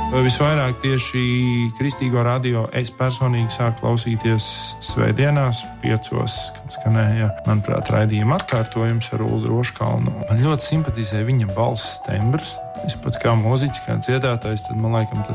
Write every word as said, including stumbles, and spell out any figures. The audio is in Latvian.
Visvairāk tieši kristīgo radio es personīgi sāku klausīties svētdienās, piecos, kad skanēja, manuprāt, raidījuma atkārtojums ar Ulu Roškalnu. Man ļoti simpatizē viņa balss tembrs. Es pats kā mūziķis, kā dziedātājs, tad man laikam tas